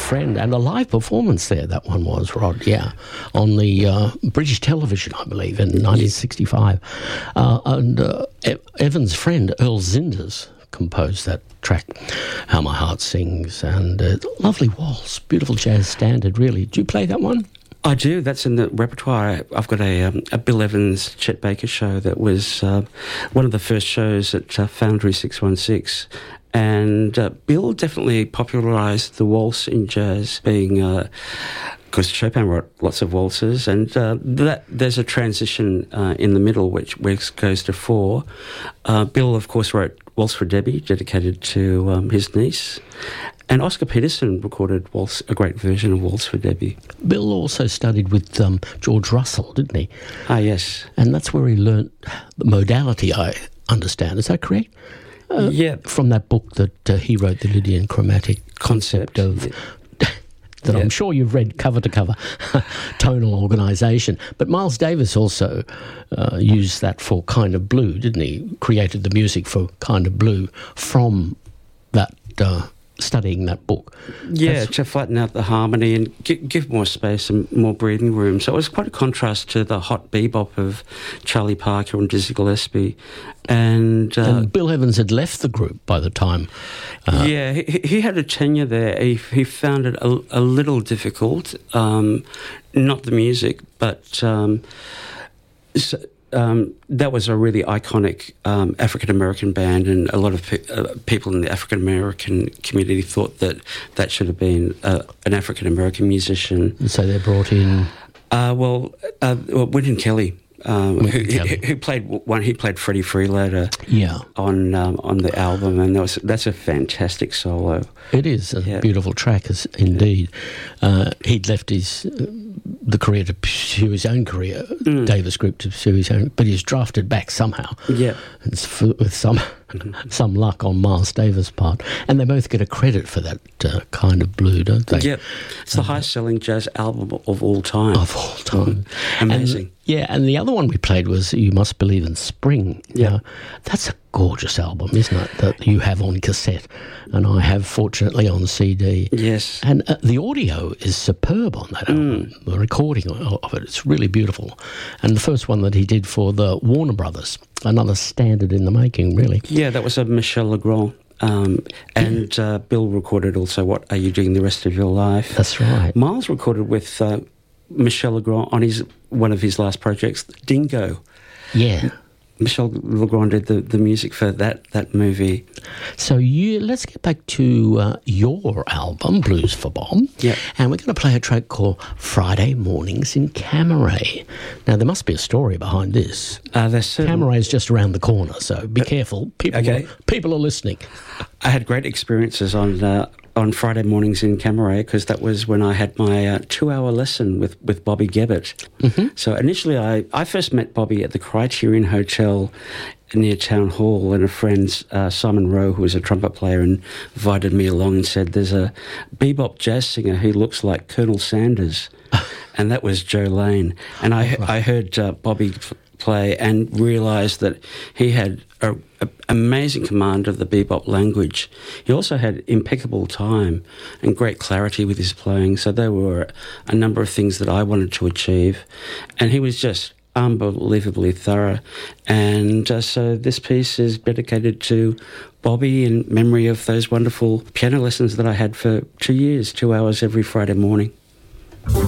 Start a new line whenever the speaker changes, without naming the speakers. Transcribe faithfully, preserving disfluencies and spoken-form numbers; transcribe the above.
friend, and a live performance there, that one was, Rod, yeah, on the uh, British television, I believe, in nineteen sixty-five. Uh, and uh, e- Evan's friend, Earl Zinders, composed that track, How My Heart Sings, and uh, lovely waltz, beautiful jazz standard, really. Do you play that one?
I do. That's in the repertoire. I've got a, um, a Bill Evans, Chet Baker show that was uh, one of the first shows at uh, Foundry six one six. And uh, Bill definitely popularised the waltz in jazz, being... Uh, because Chopin wrote lots of waltzes, and uh, that there's a transition uh, in the middle which, which goes to four. Uh, Bill, of course, wrote Waltz for Debbie, dedicated to um, his niece. And Oscar Peterson recorded Waltz, a great version of Waltz for Debbie.
Bill also studied with um, George Russell, didn't he?
Ah, yes.
And that's where he learnt the modality, I understand. Is that correct? Uh,
yeah.
From that book that uh, he wrote, The Lydian Chromatic Concept, of... Yeah. that yeah. I'm sure you've read cover to cover, tonal organisation. But Miles Davis also uh, used that for Kind of Blue, didn't he? Created the music for Kind of Blue from that, uh, studying that book.
Yeah,
That's,
to flatten out the harmony and give, give more space and more breathing room. So it was quite a contrast to the hot bebop of Charlie Parker and Dizzy Gillespie. And, uh,
and Bill Evans had left the group by the time. Uh,
yeah, he, he had a tenure there. He, he found it a, a little difficult, um, not the music, but um, so, um, that was a really iconic um, African-American band, and a lot of pe- uh, people in the African-American community thought that that should have been uh, an African-American musician.
And so they brought in...
Uh, well, uh, well, Wynton Kelly. Um, who,
Kelly.
who, who played one? He played Freddie Freeloader.
Yeah.
On um, on the album, and that was that's a fantastic solo.
It is a
yeah.
beautiful track, as indeed. Uh, he'd left his uh, the career to pursue his own career, mm. Davis Group to pursue his own, but he was drafted back somehow.
Yeah,
it's for, with some some luck on Miles Davis' part, and they both get a credit for that uh, Kind of Blue, don't they?
Yeah, it's the uh, highest-selling jazz album of all time.
Of all time,
mm. amazing.
And, yeah, and the other one we played was You Must Believe in Spring.
Yeah.
Uh, that's a gorgeous album, isn't it, that you have on cassette, and I have, fortunately, on C D.
Yes.
And uh, the audio is superb on that album,
mm.
the recording of it. It's really beautiful. And the first one that he did for the Warner Brothers, another standard in the making, really.
Yeah, that was a Michel Legrand. Um, and uh, Bill recorded also What Are You Doing the Rest of Your Life?
That's right.
Miles recorded with uh, Michel Legrand on his one of his last projects, Dingo.
Yeah.
Michel Legrand did the, the music for that, that movie.
So you let's get back to uh, your album, Blues for Bob.
Yeah.
And we're going to play a track called Friday Mornings in Camaret. Now, there must be a story behind this.
Uh, there's certain...
Camaret is just around the corner, so be uh, careful. People,
okay.
are, people are listening.
I had great experiences on... Uh, on Friday mornings in Camaret, because that was when I had my uh, two-hour lesson with, with Bobby Gebbert. Mm-hmm. So initially I, I first met Bobby at the Criterion Hotel near Town Hall, and a friend, uh, Simon Rowe, who was a trumpet player, invited me along and said, there's a bebop jazz singer who looks like Colonel Sanders, and that was Joe Lane. And I, right. I heard uh, Bobby play and realised that he had a, a amazing command of the bebop language. He also had impeccable time and great clarity with his playing, so there were a number of things that I wanted to achieve, and he was just unbelievably thorough. And uh, so this piece is dedicated to Bobby in memory of those wonderful piano lessons that I had for two years, two hours every Friday morning.